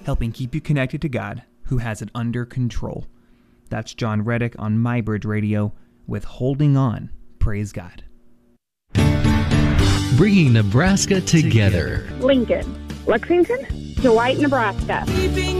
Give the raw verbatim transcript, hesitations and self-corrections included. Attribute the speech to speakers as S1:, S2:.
S1: helping keep you connected to God, who has it under control. That's John Reddick on MyBridge Radio with Holding On. Praise God.
S2: Bringing Nebraska together.
S3: Lincoln, Lexington, Dwight, Nebraska.
S4: Keeping